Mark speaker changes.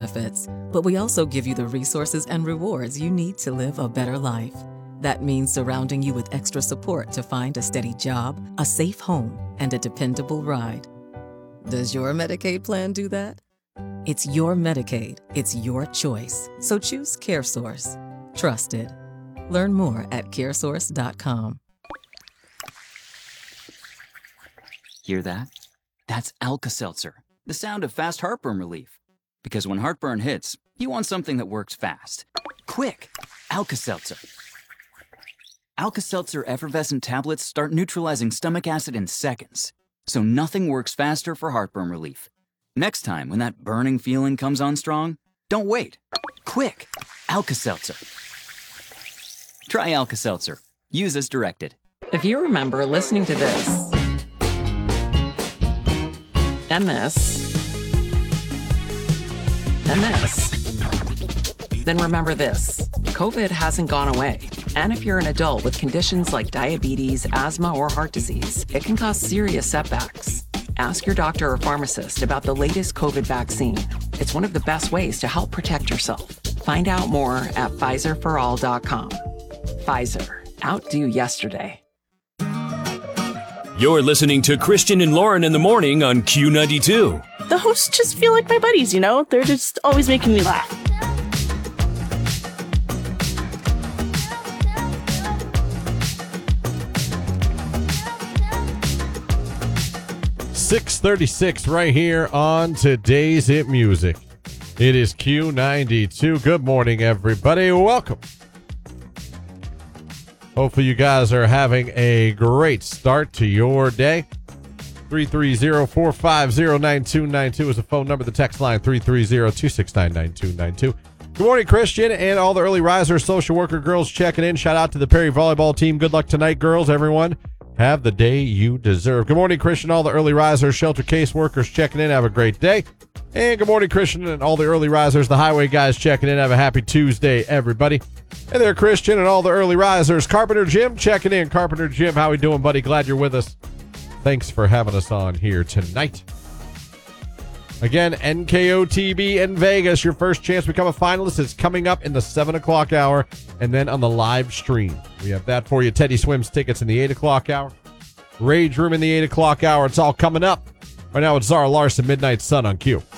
Speaker 1: benefits, but we also give you the resources and rewards you need to live a better life. That means surrounding you with extra support to find a steady job, a safe home, and a dependable ride. Does your Medicaid plan do that? It's your Medicaid. It's your choice. So choose CareSource. Trusted. Learn more at caresource.com.
Speaker 2: Hear that? That's Alka-Seltzer, the sound of fast heartburn relief. Because when heartburn hits, you want something that works fast. Quick! Alka-Seltzer. Alka-Seltzer effervescent tablets start neutralizing stomach acid in seconds. So nothing works faster for heartburn relief. Next time when that burning feeling comes on strong, don't wait. Quick! Alka-Seltzer. Try Alka-Seltzer. Use as directed.
Speaker 3: If you remember listening to this, and this, and this, then remember this. COVID hasn't gone away. And if you're an adult with conditions like diabetes, asthma, or heart disease, it can cause serious setbacks. Ask your doctor or pharmacist about the latest COVID vaccine. It's one of the best ways to help protect yourself. Find out more at PfizerForAll.com. Pfizer. Outdo yesterday.
Speaker 4: You're listening to Christian and Lauren in the morning on Q92.
Speaker 5: The hosts just feel like my buddies, you know? They're just always making me laugh.
Speaker 6: .36 right here on today's Hit Music. It is Q92. Good morning, everybody. Welcome. Hopefully you guys are having a great start to your day. 330-450-9292 is the phone number. The text line 330-269-9292. Good morning, Christian, and all the early risers, social worker girls checking in. Shout out to the Perry volleyball team. Good luck tonight, girls, everyone. Have the day you deserve. Good morning, Christian, all the early risers, shelter case workers checking in. Have a great day. And good morning, Christian, and all the early risers, the highway guys checking in. Have a happy Tuesday, everybody. Hey there, Christian, and all the early risers. Carpenter Jim checking in. Carpenter Jim, how we doing, buddy? Glad you're with us. Thanks for having us on here tonight. Again, NKOTB in Vegas. Your first chance to become a finalist is coming up in the 7 o'clock hour and then on the live stream. We have that for you. Teddy Swims tickets in the 8 o'clock hour. Rage Room in the 8 o'clock hour. It's all coming up. Right now, it's Zara Larson, Midnight Sun on Q.